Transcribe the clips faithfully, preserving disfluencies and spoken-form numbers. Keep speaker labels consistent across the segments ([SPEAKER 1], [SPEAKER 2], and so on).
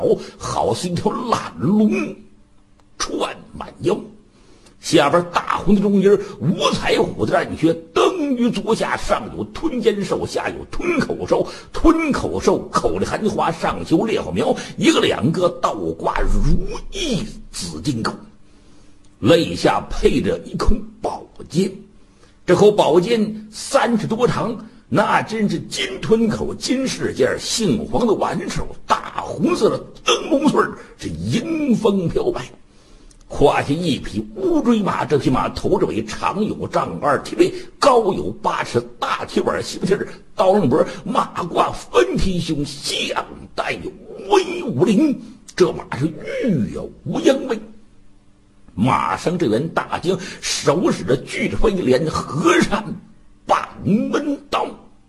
[SPEAKER 1] 好似一条烂龙串满腰。下边大红的中衣，五彩虎的战靴，登于足下，上有吞肩兽，下有吞口兽。吞口兽口里含花，上绣烈火苗，一个两个倒挂如意紫金钩，肋下配着一口宝剑。这口宝剑三尺多长，那真是金吞口、金饰件，杏黄的挽手，大红色的灯笼穗，是迎风飘摆。胯下一匹乌骓马，这匹马头着尾，长有丈二，蹄背高有八尺，大蹄板细蹄儿，刀棱脖，马挂分蹄胸，项带有威武灵。这马是玉有无央威。马上这员大将手使着巨飞镰，合山板门刀。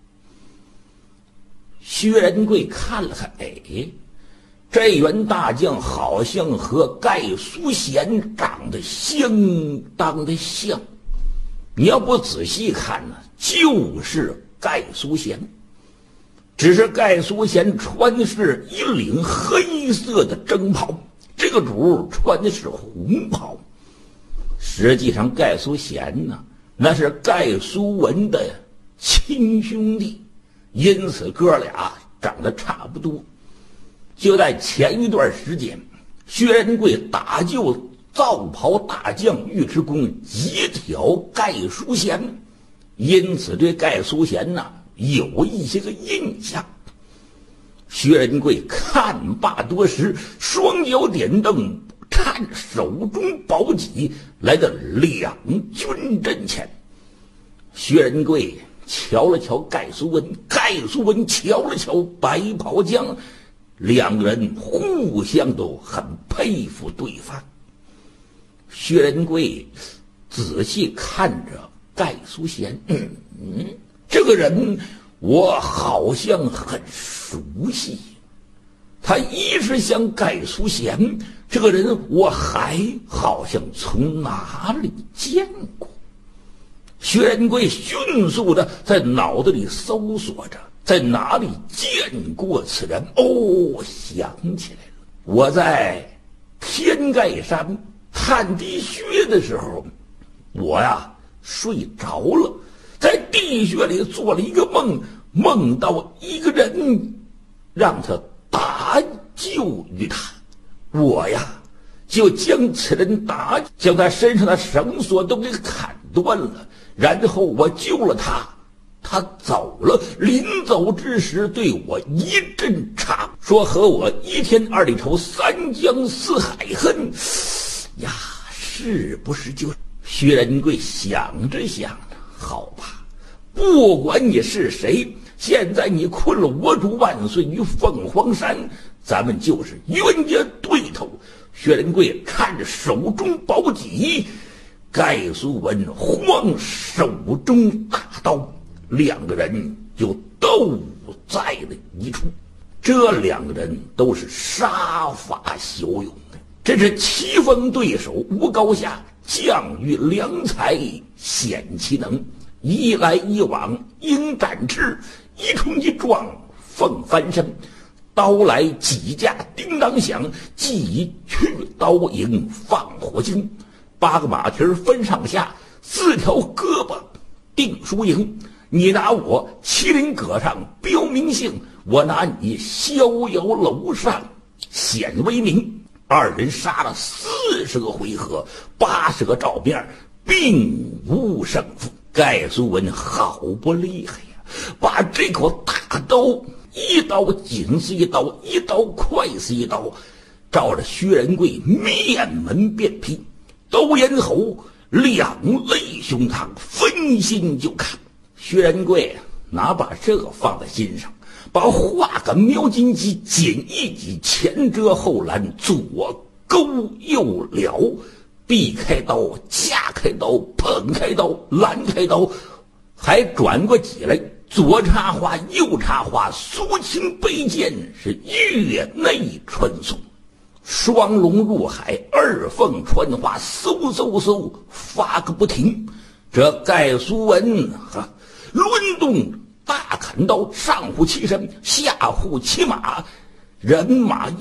[SPEAKER 1] 薛仁贵看了看，哎，这员大将好像和盖苏贤长得相当的像。你要不仔细看呢，就是盖苏贤，只是盖苏贤穿的是一领黑色的征袍，这个主穿的是红袍。实际上盖苏贤呢，那是盖苏文的亲兄弟，因此哥俩长得差不多。就在前一段时间，薛仁贵打救皂袍大将尉迟恭，急挑盖苏贤，因此对盖苏贤呢有一些个印象。薛仁贵看罢多时，双脚点蹬，看手中宝戟，来到两军阵前。薛仁贵瞧了瞧盖苏文，盖苏文瞧了瞧白袍将，两个人互相都很佩服对方。薛仁贵仔细看着盖苏贤，嗯嗯，这个人我好像很熟悉。他一是像盖苏贤，这个人我还好像从哪里见过。薛仁贵迅速的在脑子里搜索着，在哪里见过此人？哦，想起来了，我在天盖山探地穴的时候，我呀睡着了，在地穴里做了一个梦，梦到一个人让他搭救于他，我呀就将此人打，将他身上的绳索都给砍断了，然后我救了他，他走了，临走之时对我一阵长，说和我一天二地仇，三江四海恨呀，是不是就？薛仁贵想着想着，好吧，不管你是谁，现在你困了我主万岁于凤凰山，咱们就是冤家对头。薛仁贵看着手中宝戟，盖苏文晃手中大刀，两个人就斗在了一处。这两个人都是杀伐骁勇的，真是棋逢对手无高下，将遇良才显其能，一来一往鹰展翅，一冲一撞凤翻身，刀来几架叮当响，即以去刀影放火星。八个马蹄分上下，四条胳膊定输赢。你拿我麒麟阁上标明姓，我拿你逍遥楼上显威名。二人杀了四十个回合，八十个照面，并无胜负。盖苏文好不厉害呀，把这口大刀一刀紧似一刀，一刀快似一刀，照着薛仁贵面门便劈，都咽喉，两肋胸膛，分心就看。薛仁贵哪把这个放在心上，把画个描金戟，紧一戟，前遮后拦，左勾右撩，避开刀，架开刀，捧开刀，拦开刀，还转过戟来，左插花，右插花，苏秦背剑是月内穿梭，双龙入海，二凤穿花，嗖嗖嗖发个不停。这盖苏文哈抡动大砍刀，上护其身，下护其马，人马